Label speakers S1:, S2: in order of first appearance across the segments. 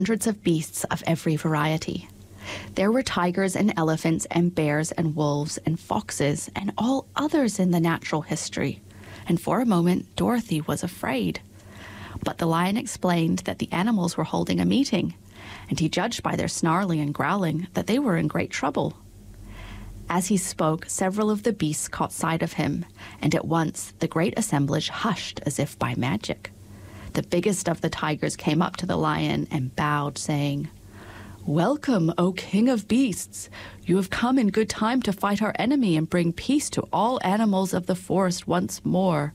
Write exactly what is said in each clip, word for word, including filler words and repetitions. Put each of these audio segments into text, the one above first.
S1: hundreds of beasts of every variety. There were tigers and elephants and bears and wolves and foxes and all others in the natural history. And for a moment, Dorothy was afraid. But the lion explained that the animals were holding a meeting, and he judged by their snarling and growling that they were in great trouble. As he spoke, several of the beasts caught sight of him, and at once the great assemblage hushed as if by magic. The biggest of the tigers came up to the lion and bowed, saying, "Welcome, O King of Beasts! You have come in good time to fight our enemy and bring peace to all animals of the forest once more."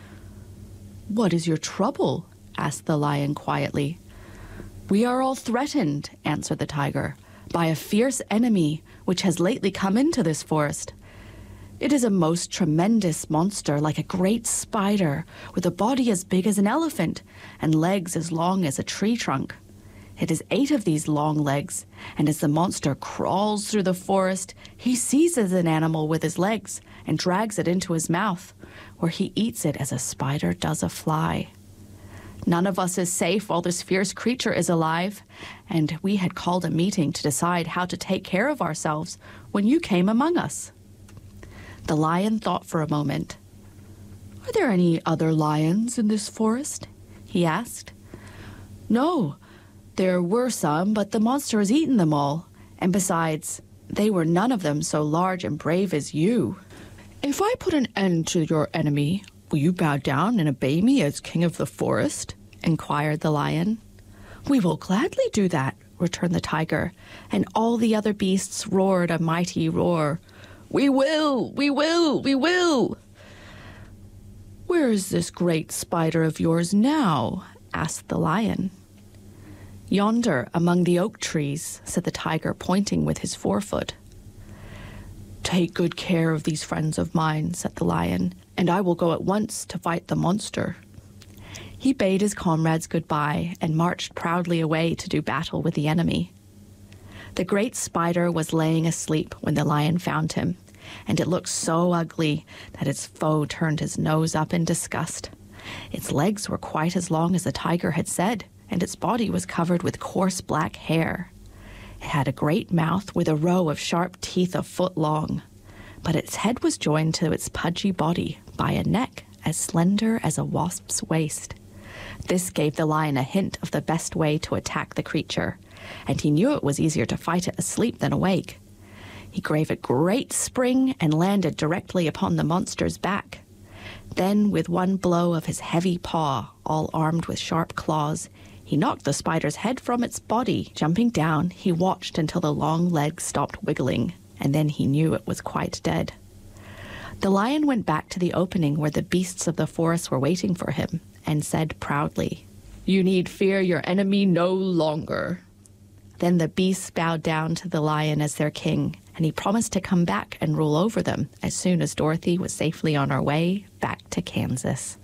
S1: "What is your trouble?" asked the lion quietly. "We are all threatened," answered the tiger, "by a fierce enemy which has lately come into this forest. It is a most tremendous monster, like a great spider, with a body as big as an elephant and legs as long as a tree trunk. It has eight of these long legs, and as the monster crawls through the forest, he seizes an animal with his legs and drags it into his mouth, where he eats it as a spider does a fly. None of us is safe while this fierce creature is alive, and we had called a meeting to decide how to take care of ourselves when you came among us." The lion thought for a moment. "Are there any other lions in this forest?" he asked. "No. There were some, but the monster has eaten them all. And besides, they were none of them so large and brave as you." "If I put an end to your enemy, will you bow down and obey me as king of the forest?" inquired the lion. "We will gladly do that," returned the tiger, and all the other beasts roared a mighty roar. "We will! We will! We will!" "Where is this great spider of yours now?" asked the lion. "Yonder, among the oak trees," said the tiger, pointing with his forefoot. "Take good care of these friends of mine," said the lion, "and I will go at once to fight the monster." He bade his comrades goodbye and marched proudly away to do battle with the enemy. The great spider was laying asleep when the lion found him, and it looked so ugly that its foe turned his nose up in disgust. Its legs were quite as long as the tiger had said, and its body was covered with coarse black hair. It had a great mouth with a row of sharp teeth a foot long, but its head was joined to its pudgy body by a neck as slender as a wasp's waist. This gave the lion a hint of the best way to attack the creature, and he knew it was easier to fight it asleep than awake. He gave a great spring and landed directly upon the monster's back. Then, with one blow of his heavy paw, all armed with sharp claws, he knocked the spider's head from its body. Jumping down, he watched until the long legs stopped wiggling, and then he knew it was quite dead. The lion went back to the opening where the beasts of the forest were waiting for him, and said proudly, "You need fear your enemy no longer." Then the beasts bowed down to the lion as their king, and he promised to come back and rule over them as soon as Dorothy was safely on her way back to Kansas.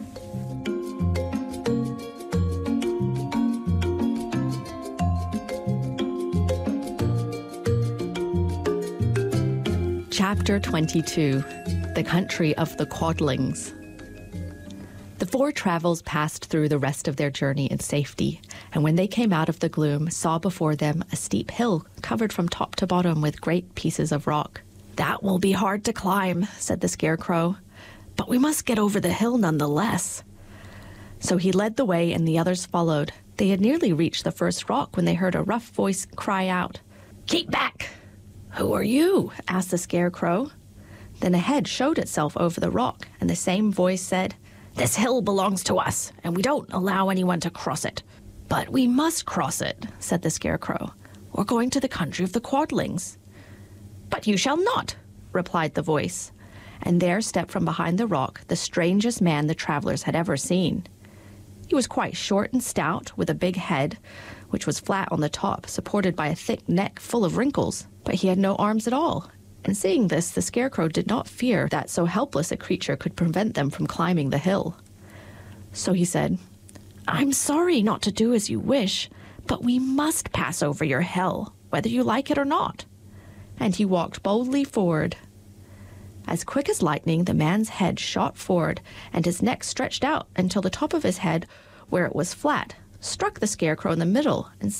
S1: Chapter twenty-two, The Country of the Quadlings. The four travels passed through the rest of their journey in safety, and when they came out of the gloom, saw before them a steep hill covered from top to bottom with great pieces of rock. "That will be hard to climb," said the Scarecrow, "but we must get over the hill nonetheless." So he led the way and the others followed. They had nearly reached the first rock when they heard a rough voice cry out, "Keep back!" "Who are you?" asked the Scarecrow. Then a head showed itself over the rock, and the same voice said, "This hill belongs to us, and we don't allow anyone to cross it." "But we must cross it," said the Scarecrow. "We're going to the country of the Quadlings." "But you shall not," replied the voice. And there stepped from behind the rock the strangest man the travelers had ever seen. He was quite short and stout, with a big head, which was flat on the top, supported by a thick neck full of wrinkles, but he had no arms at all. And seeing this, the Scarecrow did not fear that so helpless a creature could prevent them from climbing the hill. So he said, "I'm sorry not to do as you wish, but we must pass over your hell, whether you like it or not." And he walked boldly forward. As quick as lightning, the man's head shot forward, and his neck stretched out until the top of his head, where it was flat, struck the Scarecrow in the middle and